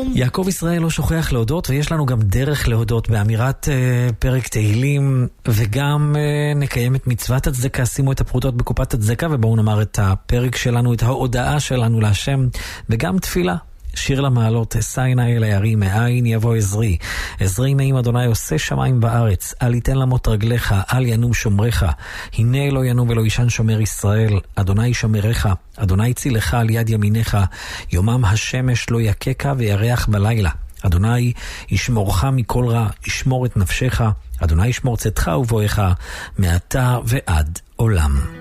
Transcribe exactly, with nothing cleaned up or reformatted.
שלום. יעקב ישראל לא שוכח להודות, ויש לנו גם דרך להודות באמירת uh, פרק תהילים, וגם uh, נקיים את מצוות הצדקה, שימו את הפרוטות בקופת הצדקה, ובואו נאמר את הפרק שלנו, את ההודעה שלנו להשם, וגם תפילה. שיר למעלות, אשא עיני אל ההרים, מאין יבוא עזרי. עזרי נעים אדוני עושה שמיים בארץ, אל יתן למות רגליך, אל ינום שומריך. הנה לא ינום ולא ישן שומר ישראל, אדוני שומריך, אדוני צילך על יד ימיניך, יומם השמש לא יקקה וירח בלילה. אדוני ישמורך מכל רע, ישמור את נפשך, אדוני ישמור צאתך ובואך, מעתה ועד עולם.